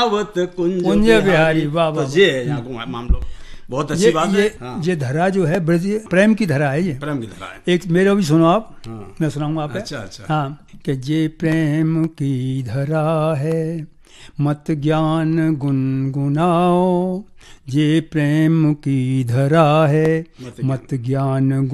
आवत कुंज बिहारी, वाह वाह। तो ये है यहाँ को मामलो, बहुत अच्छी बात है। हाँ। ये धरा जो है ब्रज प्रेम की धरा है, ये प्रेम की धरा है। एक मेरा भी सुनो आप। हाँ। मैं सुनाऊंगा आप। अच्छा अच्छा। हाँ, कि ये प्रेम की धरा है, मत ज्ञान गुनगुनाओ। ये प्रेम की धरा है, मत ज्ञान